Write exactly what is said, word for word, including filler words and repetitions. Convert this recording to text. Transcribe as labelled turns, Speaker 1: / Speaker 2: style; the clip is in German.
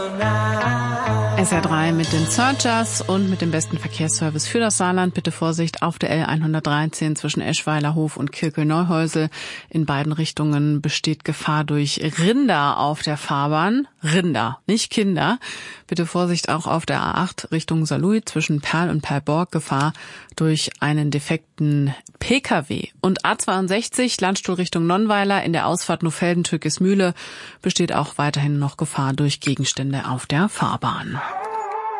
Speaker 1: S R drei mit den Searchers und mit dem besten Verkehrsservice für das Saarland. Bitte Vorsicht auf der L hundertdreizehn zwischen Eschweilerhof und Kirkel-Neuhäusel. In beiden Richtungen besteht Gefahr durch Rinder auf der Fahrbahn. Rinder, nicht Kinder. Bitte Vorsicht auch auf der A acht Richtung Saarlouis zwischen Perl und Perlborg. Gefahr durch einen defekten P K W. Und A zweiundsechzig Landstuhl Richtung Nonnweiler in der Ausfahrt Nofelden-Türkismühle besteht auch weiterhin noch Gefahr durch Gegenstände auf der Fahrbahn.